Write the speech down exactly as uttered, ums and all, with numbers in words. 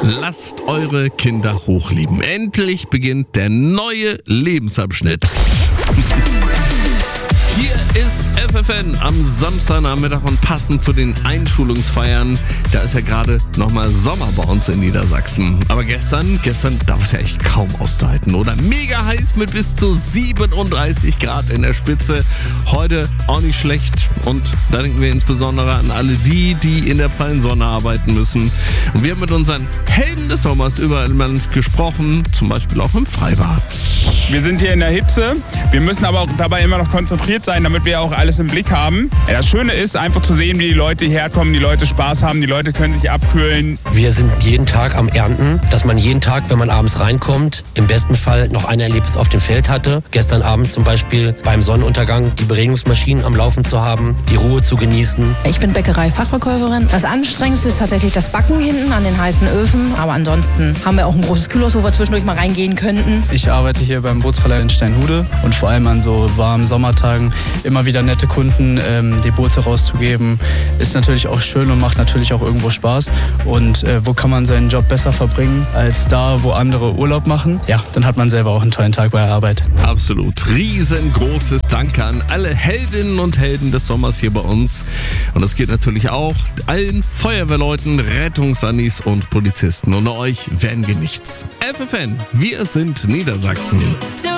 Lasst eure Kinder hochlieben. Endlich beginnt der neue Lebensabschnitt. Hier ist F F N am Samstagnachmittag und passend zu den Einschulungsfeiern, da ist ja gerade nochmal Sommer bei uns in Niedersachsen. Aber gestern, gestern darf es ja echt kaum auszuhalten, oder? Mega heiß mit bis zu siebenunddreißig Grad in der Spitze. Heute auch nicht schlecht und da denken wir insbesondere an alle die, die in der prallen Sonne arbeiten müssen. Und wir haben mit unseren Helden des Sommers überall im Land gesprochen, zum Beispiel auch im Freibad. Wir sind hier in der Hitze, wir müssen aber auch dabei immer noch konzentriert sein, damit wir auch alles im Blick haben. Ja, das Schöne ist einfach zu sehen, wie die Leute hierher kommen, die Leute Spaß haben, die Leute können sich abkühlen. Wir sind jeden Tag am Ernten, dass man jeden Tag, wenn man abends reinkommt, im besten Fall noch ein Erlebnis auf dem Feld hatte. Gestern Abend zum Beispiel beim Sonnenuntergang die Beregnungsmaschinen am Laufen zu haben, die Ruhe zu genießen. Ich bin Bäckerei-Fachverkäuferin. Das Anstrengendste ist tatsächlich das Backen hinten an den heißen Öfen, aber ansonsten haben wir auch ein großes Kühlhaus, wo wir zwischendurch mal reingehen könnten. Ich arbeite hier beim Bootsverleih in Steinhude und vor allem an so warmen Sommertagen immer wieder nette Kunden ähm, die Boote rauszugeben, ist natürlich auch schön und macht natürlich auch irgendwo Spaß. Und äh, wo kann man seinen Job besser verbringen, als da, wo andere Urlaub machen? Ja, dann hat man selber auch einen tollen Tag bei der Arbeit. Absolut. Riesengroßes Danke an alle Heldinnen und Helden des Sommers hier bei uns. Und das geht natürlich auch allen Feuerwehrleuten, Rettungsannis und Polizisten. Ohne euch wären wir nichts. F F N, wir sind Niedersachsen.